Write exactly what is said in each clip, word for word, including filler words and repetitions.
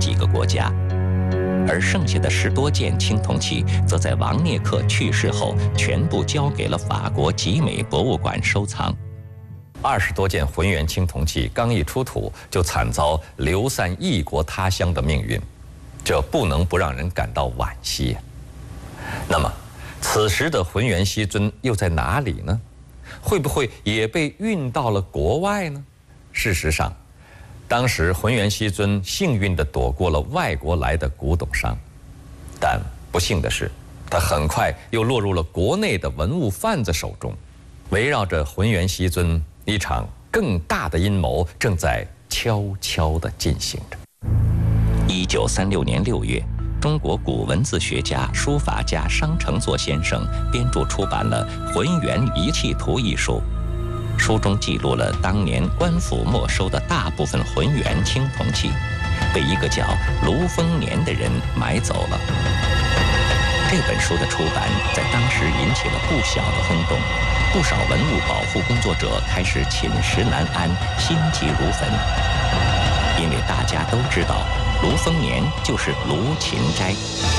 几个国家，而剩下的十多件青铜器则在王涅克去世后全部交给了法国集美博物馆收藏。二十多件浑圆青铜器刚一出土，就惨遭流散异国他乡的命运，这不能不让人感到惋惜。那么，此时的浑圆锡尊又在哪里呢？会不会也被运到了国外呢？事实上，当时浑圆锡尊幸运地躲过了外国来的古董商，但不幸的是，他很快又落入了国内的文物贩子手中。围绕着浑圆锡尊，一场更大的阴谋正在悄悄地进行着。一九三六年六月，中国古文字学家、书法家商承作先生编著出版了《浑圆仪器图》一书，书中记录了当年官府没收的大部分浑圆青铜器，被一个叫卢丰年的人买走了。这本书的出版在当时引起了不小的轰动，不少文物保护工作者开始寝食难安，心急如焚，因为大家都知道卢丰年就是卢芹斋。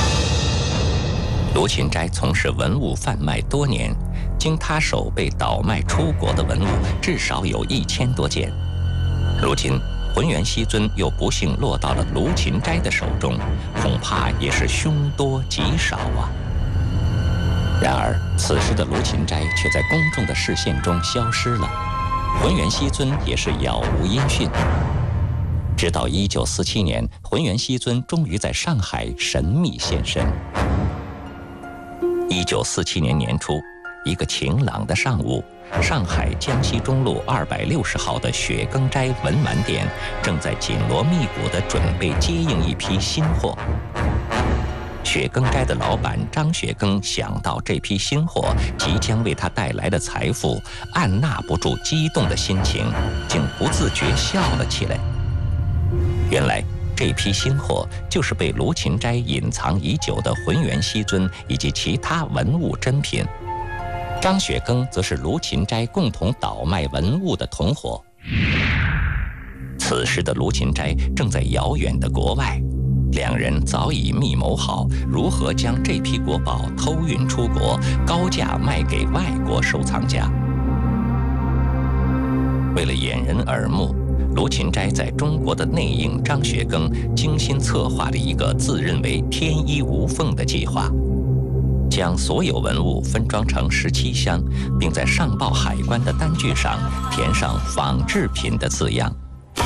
卢芹斋从事文物贩卖多年，经他手被倒卖出国的文物至少有一千多件。如今浑圆锡尊又不幸落到了卢芹斋的手中，恐怕也是凶多吉少啊。然而此时的卢芹斋却在公众的视线中消失了，浑圆锡尊也是杳无音讯。直到一九四七年，浑圆锡尊终于在上海神秘现身。一九四七年年初，一个晴朗的上午，上海江西中路二百六十号的雪耕斋文玩店正在紧锣密鼓地准备接应一批新货。雪耕斋的老板张雪耕想到这批新货即将为他带来的财富，按捺不住激动的心情，竟不自觉笑了起来。原来这批新货就是被卢芹斋隐藏已久的浑圆锡尊以及其他文物珍品。张雪耕则是卢芹斋共同倒卖文物的同伙。此时的卢芹斋正在遥远的国外，两人早已密谋好如何将这批国宝偷运出国，高价卖给外国收藏家。为了掩人耳目，卢芹斋在中国的内应张雪耕精心策划了一个自认为天衣无缝的计划，将所有文物分装成十七箱，并在上报海关的单据上填上仿制品的字样。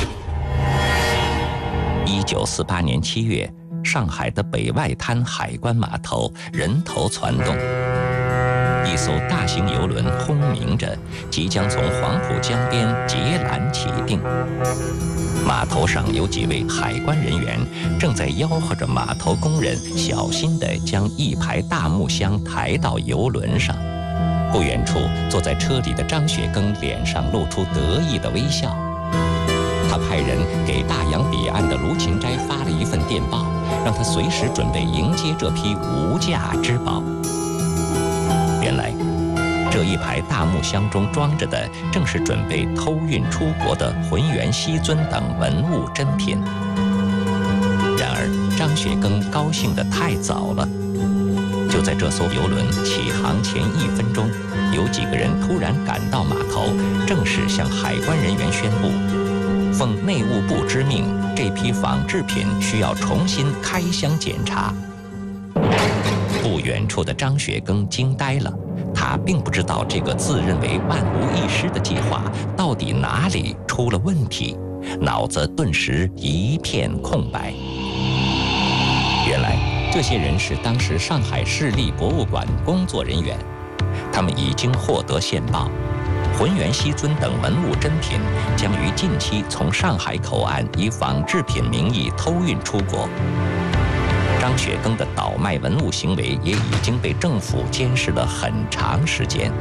一九四八年七月，上海的北外滩海关码头人头攒动，一艘大型游轮轰鸣着，即将从黄浦江边截拦起定。码头上有几位海关人员正在吆喝着码头工人小心地将一排大木箱抬到游轮上。不远处，坐在车里的张雪耕脸上露出得意的微笑。他派人给大洋彼岸的卢芹斋发了一份电报，让他随时准备迎接这批无价之宝。原来，这一排大木箱中装着的正是准备偷运出国的浑圆锡尊等文物珍品。然而，张雪耕高兴得太早了。就在这艘游轮起航前一分钟，有几个人突然赶到码头，正式向海关人员宣布，奉内务部之命，这批仿制品需要重新开箱检查。不远处的张雪耕惊呆了，他并不知道这个自认为万无一失的计划到底哪里出了问题，脑子顿时一片空白。原来这些人是当时上海市立博物馆工作人员，他们已经获得线报，浑圆锡尊等文物珍品将于近期从上海口岸以仿制品名义偷运出国。张雪耕的倒卖文物行为也已经被政府监视了很长时间。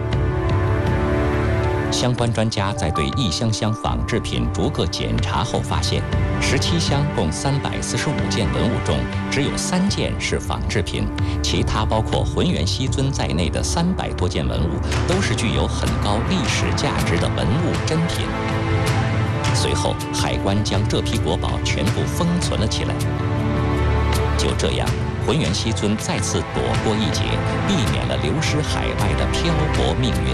相关专家在对一箱箱仿制品逐个检查后发现，十七箱共三百四十五件文物中，只有三件是仿制品，其他包括浑圆锡尊在内的三百多件文物都是具有很高历史价值的文物珍品。 随后，海关将这批国宝全部封存了起来。就这样，浑元西尊再次躲过一劫，避免了流失海外的漂泊命运。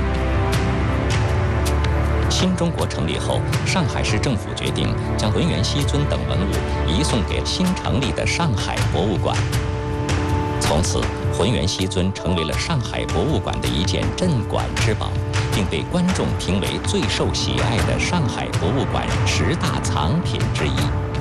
新中国成立后，上海市政府决定将浑元西尊等文物移送给新成立的上海博物馆。从此，浑元西尊成为了上海博物馆的一件镇馆之宝，并被观众评为最受喜爱的上海博物馆十大藏品之一。